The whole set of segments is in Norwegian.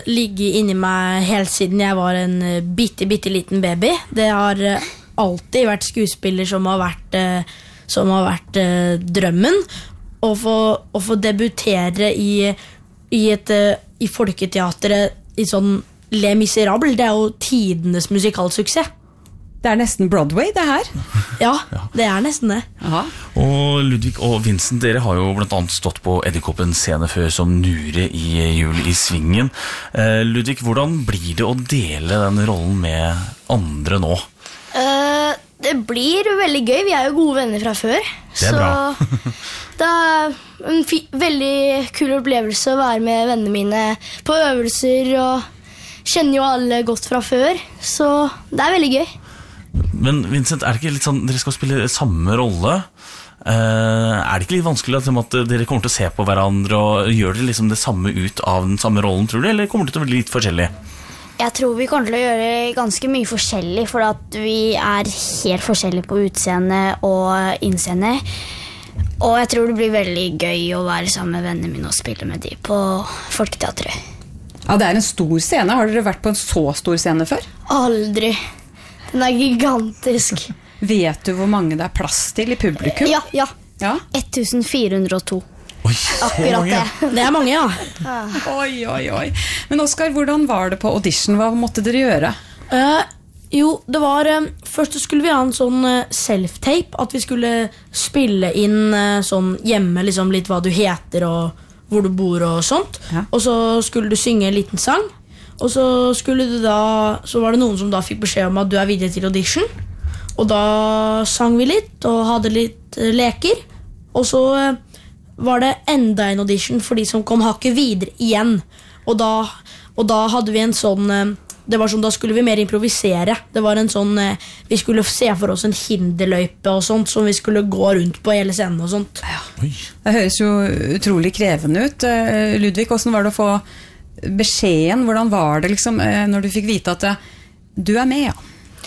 ligget inni meg helt siden jeg var en bitte liten baby. Det har alltid vært skuespiller som har vært drømmen. Å få debutere i folketeatret i sånn Les Miserables, det jo tidenes musikalsuksess. Det nesten Broadway, det her. Ja, det nesten det. Aha. Og Ludvig og Vincent, dere har jo blant annet stått på Edderkoppens scene før som Nure i Jul i Svingen. Ludvig, hvordan blir det å dele den rollen med andre nå? Det blir veldig gøy, vi jo gode venner fra før. Det bra. Det en veldig kul opplevelse å være med vennene mine på øvelser, og kjenner jo alle godt fra før, så det veldig gøy. Men Vincent, det ikke litt sånn, dere skal spille samme rolle? Det ikke litt vanskelig at dere kommer til å se på hverandre og gjør dere liksom det samme ut av den samme rollen, tror du? Eller kommer det til å bli litt forskjellig? Jeg tror vi kommer til å gjøre ganske mye forskjellig, for at vi helt forskjellige på utseende og innseende. Og jeg tror det blir veldig gøy å være sammen med vennene mine og spille med de på Folketeatret. Ja, det en stor scene. Har dere vært på en så stor scene før? Aldri. Den gigantisk. Vet du hvor mange det plass til i publikum? Ja. 1402. Oi, akkurat det. Det mange, ja. Oi. Men Oskar, hvordan var det på audition? Hva måtte dere gjøre? Jo, det var først skulle vi ha en sånn self-tape, at vi skulle spille inn sånn hjemme, liksom litt hva du heter og hvor du bor og sånt. Ja. Og så skulle du synge en liten sang, og så var det noen som da fikk beskjed om at du videre til audition. Og da sang vi litt og hadde litt leker. Og så var det enda en audition for de som kom hakket videre igjen. Og da hadde vi en sånn det var sånn, da skulle vi mer improvisere. Det var en sånn vi skulle se for oss en hinderløype og sånt som vi skulle gå rundt på hele scenen og sånt. Ja. Det høres jo utrolig krevende ut. Ludvig, hvordan var det å få beskjeden? Hvordan var det liksom når du fikk vite at du med? Ja?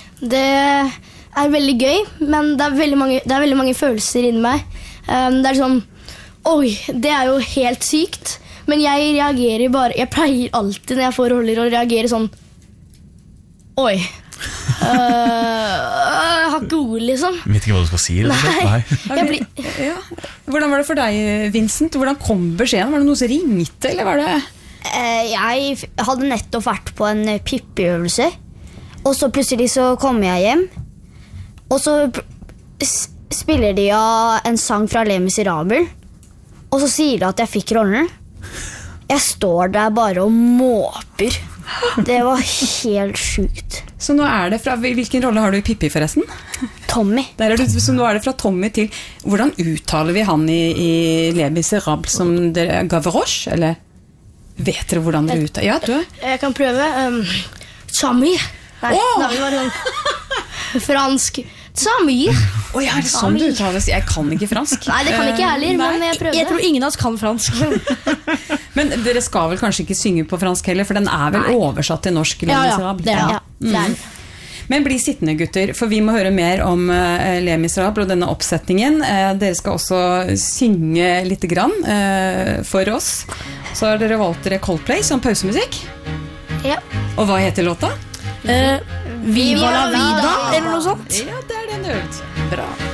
Det veldig gøy, men det veldig mange følelser inni meg. Det sånn, oi, det jo helt sykt. Men jeg reagerer bare, jeg pleier alltid når jeg får roller å reagere sånn, oi, jeg har ikke ord liksom. Vet ikke hva du skal si? Nei. Ja. Hvordan var det for deg, Vincent? Hvordan kom beskjeden? Var det noe som ringte, eller var det? Jeg hadde nettopp vært på en pippeøvelse, og så plutselig så kom jeg hjem, og så spiller de av en sang fra Les Miserables, og så sier de at jeg fikk rollen. Jeg står der bare og måper. Det var helt sykt. Så nå det fra, hvilken rolle har du i Pippi forresten? Tommy. Så nå det fra Tommy til, hvordan uttaler vi han i Les Miserables som Gavroche, eller vet dere hvordan dere uttaler? Ja, du? Jeg kan prøve. Tommy. Nei, det var sånn fransk. Tommy. Ja, det sånn du uttales? Jeg kan ikke fransk. Nei, det kan ikke heller, men jeg prøver. Jeg tror ingen av oss kan fransk. Men dere skal vel kanskje ikke synge på fransk heller, for den vel oversatt til norsk? Ja, det det. Men bli sittende, gutter, for vi må høre mer om Les Miserables og denne oppsetningen. Dere skal også synge litt grann for oss. Så har dere valgt dere Coldplay som pausemusikk. Ja. Og hva heter låta? Viva la vida, eller noe sånt. Ja, det den ut. Bra.